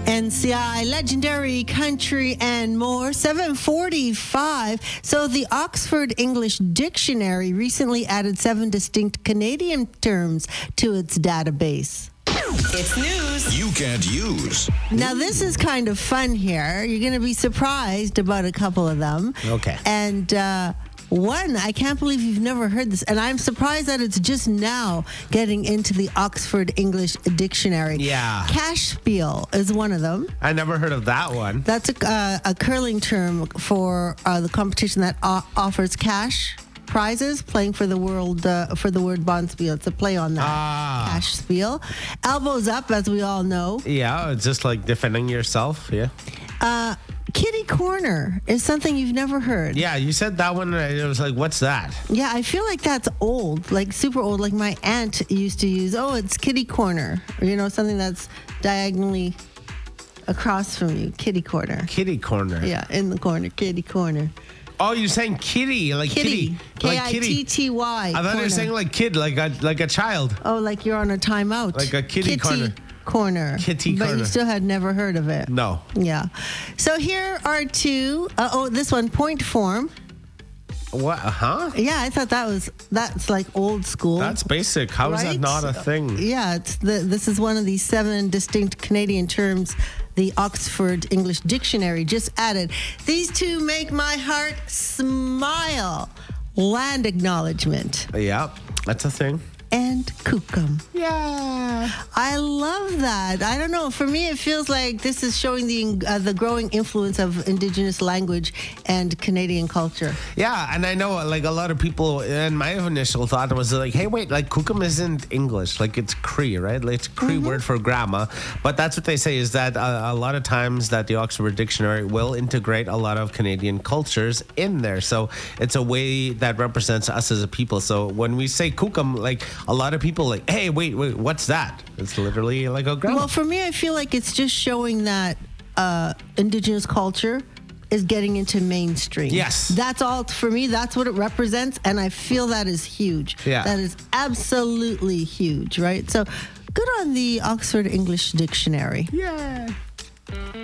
NCI, legendary country, and more. 7:45. So the Oxford English Dictionary recently added 7 distinct Canadian terms to its database. It's news you can't use. Now, this is kind of fun here. You're going to be surprised about a couple of them. Okay. And one, I can't believe you've never heard this. And I'm surprised that it's just now getting into the Oxford English Dictionary. Yeah. Cash spiel is one of them. I never heard of that one. That's a curling term for the competition that offers cash prizes, playing for the word bonspiel. It's a play on that. Cash spiel. Elbows up, as we all know. Yeah, it's just like defending yourself. Yeah. Kitty corner is something you've never heard. Yeah, you said that one. It was like, what's that? Yeah, I feel like that's old, like super old. Like my aunt used to use, it's kitty corner. Or, something that's diagonally across from you. Kitty corner. Kitty corner. Yeah, in the corner. Kitty corner. Oh, you're saying kitty, like kitty. Like kitty. Kitty. I thought you were saying like kid, like a child. Oh, like you're on a timeout. Like a kitty corner. Kitty But corner. you still had never heard of it. No. Yeah. So here are two. This one, point form. What? Huh? Yeah, I thought that's like old school. That's basic. How is that not a thing? Yeah, this is one of these 7 distinct Canadian terms the Oxford English Dictionary just added. These two make my heart smile. Land acknowledgement Yeah, that's a thing. and kukum. Yeah. I love that. I don't know. For me, it feels like this is showing the growing influence of Indigenous language and Canadian culture. Yeah, and I know like a lot of people, and my initial thought was like, hey, wait, like kukum isn't English. Like it's Cree, right? Like, it's Cree word for grandma. But that's what they say is that a lot of times that the Oxford Dictionary will integrate a lot of Canadian cultures in there. So it's a way that represents us as a people. So when we say kukum, like a lot of people like, hey, wait, what's that? It's literally like a grandma. Well, for me, I feel like it's just showing that Indigenous culture is getting into mainstream. Yes. That's all for me. That's what it represents. And I feel that is huge. Yeah. That is absolutely huge, right? So good on the Oxford English Dictionary. Yeah.